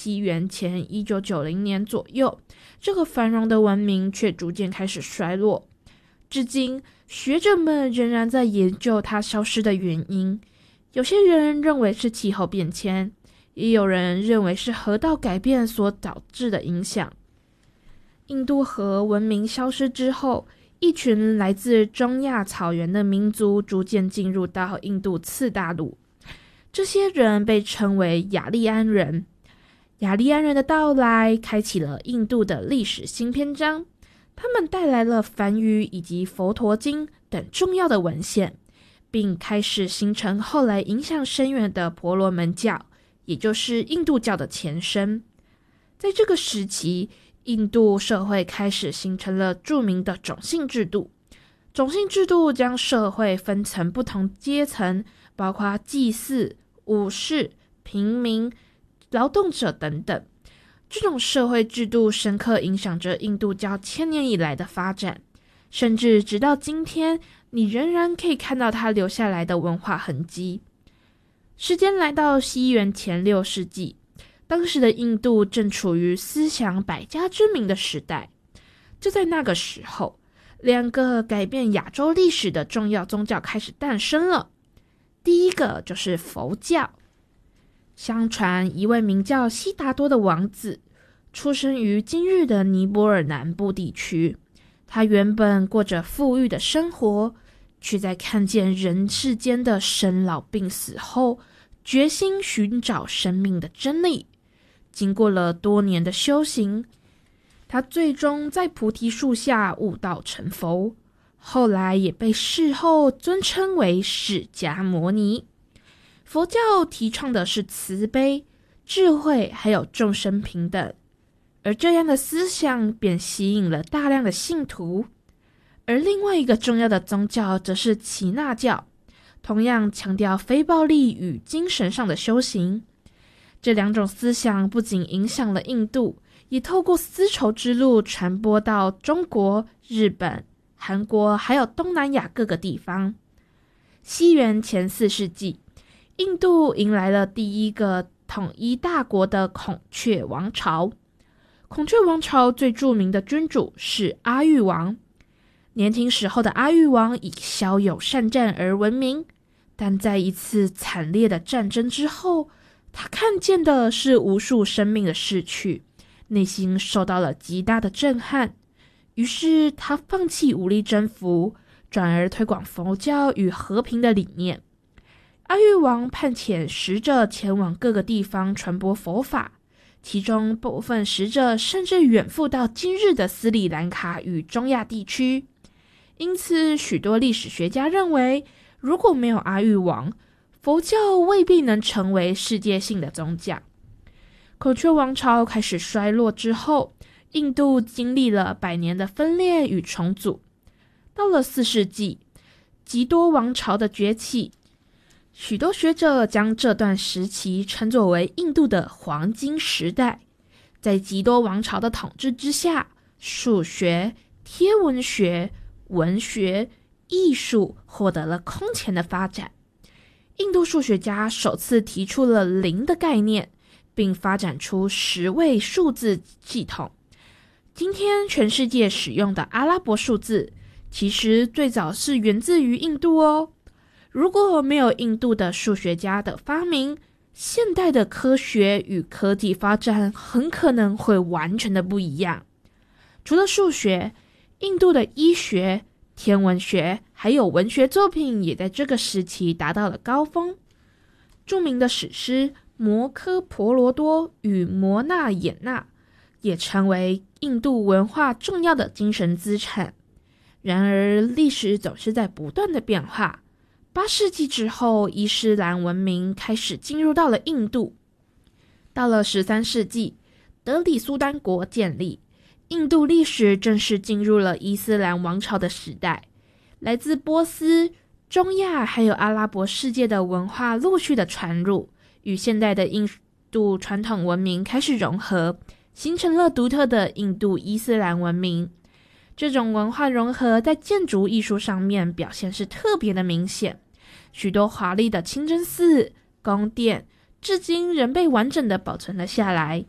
西元前1990年左右，这个繁荣的文明却逐渐开始衰落。至今，学者们仍然在研究它消失的原因。有些人认为是气候变迁，也有人认为是河道改变所导致的影响。印度河文明消失之后，一群来自中亚草原的民族逐渐进入到印度次大陆。这些人被称为雅利安人。雅利安人的到来开启了印度的历史新篇章。他们带来了梵语以及佛陀经等重要的文献，并开始形成后来影响深远的婆罗门教，也就是印度教的前身。在这个时期，印度社会开始形成了著名的种姓制度。种姓制度将社会分成不同阶层，包括祭祀、武士、平民、劳动者等等。这种社会制度深刻影响着印度教千年以来的发展，甚至直到今天，你仍然可以看到它留下来的文化痕迹。时间来到西元前6世纪，当时的印度正处于思想百家争鸣的时代。就在那个时候，两个改变亚洲历史的重要宗教开始诞生了。第一个就是佛教。相传一位名叫悉达多的王子，出生于今日的尼泊尔南部地区。他原本过着富裕的生活，却在看见人世间的生老病死后，决心寻找生命的真理。经过了多年的修行，他最终在菩提树下悟道成佛，后来也被世后尊称为释迦牟尼。佛教提倡的是慈悲、智慧还有众生平等，而这样的思想便吸引了大量的信徒。而另外一个重要的宗教则是耆那教，同样强调非暴力与精神上的修行。这两种思想不仅影响了印度，也透过丝绸之路传播到中国、日本、韩国还有东南亚各个地方。西元前4世纪，印度迎来了第一个统一大国的孔雀王朝。孔雀王朝最著名的君主是阿育王。年轻时候的阿育王以骁勇善战而闻名，但在一次惨烈的战争之后，他看见的是无数生命的逝去，内心受到了极大的震撼。于是他放弃武力征服，转而推广佛教与和平的理念。阿育王派遣使者前往各个地方传播佛法，其中部分使者甚至远赴到今日的斯里兰卡与中亚地区。因此，许多历史学家认为，如果没有阿育王，佛教未必能成为世界性的宗教。孔雀王朝开始衰落之后，印度经历了100年的分裂与重组。到了4世纪，吉多王朝的崛起，许多学者将这段时期称作为印度的黄金时代。在吉多王朝的统治之下，数学、天文学、文学、艺术获得了空前的发展。印度数学家首次提出了零的概念，并发展出10位数字系统。今天全世界使用的阿拉伯数字，其实最早是源自于印度哦。如果没有印度的数学家的发明，现代的科学与科技发展很可能会完全的不一样。除了数学，印度的医学、天文学还有文学作品也在这个时期达到了高峰。著名的史诗《摩诃婆罗多》与《摩纳衍那》也成为印度文化重要的精神资产。然而，历史总是在不断的变化。8世纪之后，伊斯兰文明开始进入到了印度。到了13世纪，德里苏丹国建立，印度历史正式进入了伊斯兰王朝的时代。来自波斯、中亚还有阿拉伯世界的文化陆续的传入，与现代的印度传统文明开始融合，形成了独特的印度伊斯兰文明。这种文化融合在建筑艺术上面表现是特别的明显，许多华丽的清真寺、宫殿至今仍被完整的保存了下来。